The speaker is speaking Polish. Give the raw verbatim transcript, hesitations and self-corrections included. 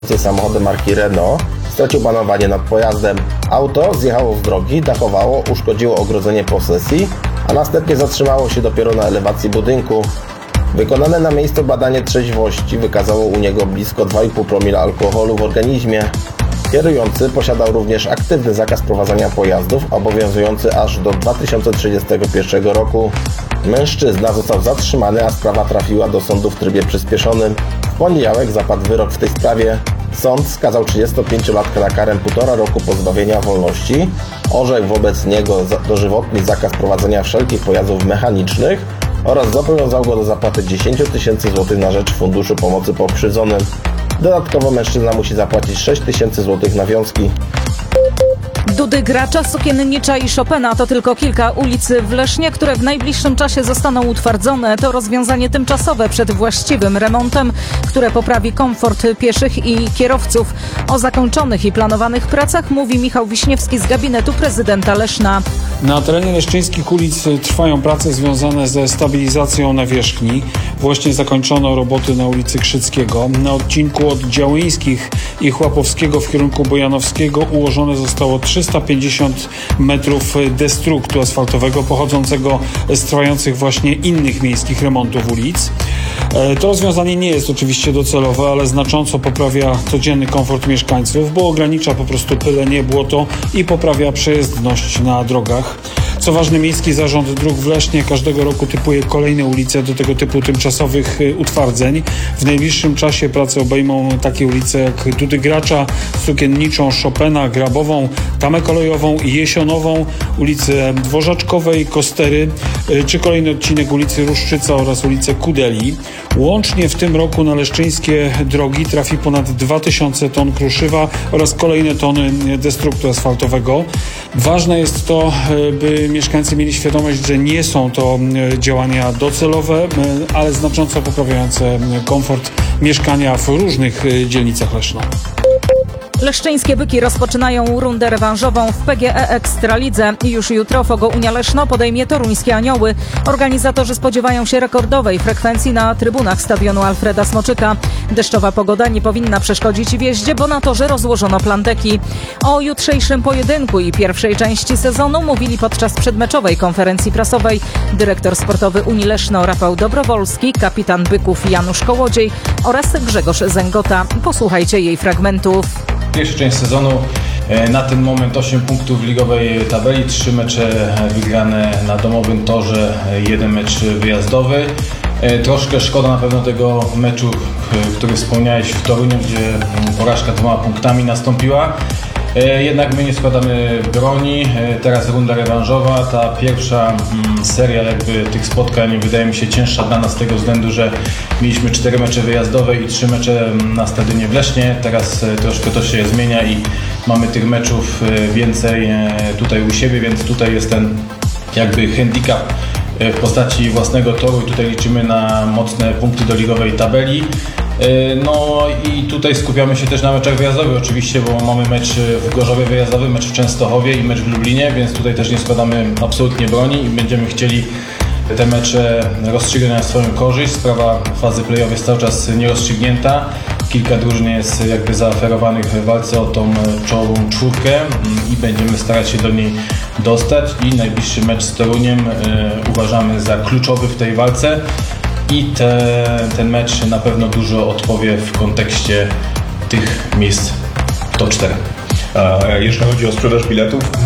samochodem marki Renault stracił panowanie nad pojazdem. Auto zjechało z drogi, dachowało, uszkodziło ogrodzenie posesji, a następnie zatrzymało się dopiero na elewacji budynku. Wykonane na miejscu badanie trzeźwości wykazało u niego blisko dwa i pół promila alkoholu w organizmie. Kierujący posiadał również aktywny zakaz prowadzenia pojazdów, obowiązujący aż do dwa tysiące trzydziestego pierwszego roku. Mężczyzna został zatrzymany, a sprawa trafiła do sądu w trybie przyspieszonym. W poniedziałek zapadł wyrok w tej sprawie. Sąd skazał trzydziestopięciolatka na karę półtora roku pozbawienia wolności, orzekł wobec niego dożywotni zakaz prowadzenia wszelkich pojazdów mechanicznych oraz zobowiązał go do zapłaty dziesięć tysięcy złotych na rzecz Funduszu Pomocy Pokrzywdzonym. Dodatkowo mężczyzna musi zapłacić sześć tysięcy złotych nawiązki. Dudy, Gracza, Sukiennicza i Chopina to tylko kilka ulic w Lesznie, które w najbliższym czasie zostaną utwardzone. To rozwiązanie tymczasowe przed właściwym remontem, które poprawi komfort pieszych i kierowców. O zakończonych i planowanych pracach mówi Michał Wiśniewski z gabinetu prezydenta Leszna. Na terenie leszczyńskich ulic trwają prace związane ze stabilizacją nawierzchni. Właśnie zakończono roboty na ulicy Krzyckiego. Na odcinku od Działyńskich i Chłapowskiego w kierunku Bojanowskiego ułożone zostało trzysta pięćdziesiąt metrów destruktu asfaltowego pochodzącego z trwających właśnie innych miejskich remontów ulic. To rozwiązanie nie jest oczywiście docelowe, ale znacząco poprawia codzienny komfort mieszkańców, bo ogranicza po prostu pylenie, błoto i poprawia przejezdność na drogach. Co ważne, Miejski Zarząd Dróg w Lesznie każdego roku typuje kolejne ulice do tego typu tymczasowych utwardzeń. W najbliższym czasie prace obejmą takie ulice jak Dudy, Gracza, Sukienniczą, Chopina, Grabową, Tamę Kolejową, Jesionową, ulicę Dworzaczkowej, Kostery, czy kolejny odcinek ulicy Ruszczyca oraz ulicę Kudeli. Łącznie w tym roku na leszczyńskie drogi trafi ponad dwa tysiące ton kruszywa oraz kolejne tony destruktu asfaltowego. Ważne jest to, by mieszkańcy mieli świadomość, że nie są to działania docelowe, ale znacząco poprawiające komfort mieszkania w różnych dzielnicach Leszna. Leszczyńskie Byki rozpoczynają rundę rewanżową w P G E Ekstralidze. Już jutro Fogo Unia Leszno podejmie toruńskie Anioły. Organizatorzy spodziewają się rekordowej frekwencji na trybunach stadionu Alfreda Smoczyka. Deszczowa pogoda nie powinna przeszkodzić w jeździe, bo na torze rozłożono plandeki. O jutrzejszym pojedynku i pierwszej części sezonu mówili podczas przedmeczowej konferencji prasowej dyrektor sportowy Unii Leszno Rafał Dobrowolski, kapitan Byków Janusz Kołodziej oraz Grzegorz Zęgota. Posłuchajcie jej fragmentów. Pierwsza część sezonu, na ten moment osiem punktów w ligowej tabeli, trzy mecze wygrane na domowym torze, jeden mecz wyjazdowy. Troszkę szkoda na pewno tego meczu, który wspomniałeś w Toruniu, gdzie porażka dwoma punktami nastąpiła. Jednak my nie składamy broni, teraz runda rewanżowa, ta pierwsza seria jakby tych spotkań wydaje mi się cięższa dla nas z tego względu, że mieliśmy cztery mecze wyjazdowe i trzy mecze na stadionie w Lesznie, teraz troszkę to się zmienia i mamy tych meczów więcej tutaj u siebie, więc tutaj jest ten jakby handicap w postaci własnego toru i tutaj liczymy na mocne punkty do ligowej tabeli. No i tutaj skupiamy się też na meczach wyjazdowych oczywiście, bo mamy mecz w Gorzowie wyjazdowy, mecz w Częstochowie i mecz w Lublinie, więc tutaj też nie składamy absolutnie broni i będziemy chcieli te mecze rozstrzygnąć na swoją korzyść. Sprawa fazy play-off jest cały czas nierozstrzygnięta. Kilka drużyn jest jakby zaoferowanych w walce o tą czołową czwórkę i będziemy starać się do niej dostać i najbliższy mecz z Toruniem y, uważamy za kluczowy w tej walce. I te, ten mecz na pewno dużo odpowie w kontekście tych miejsc w top cztery. A jeśli chodzi o sprzedaż biletów,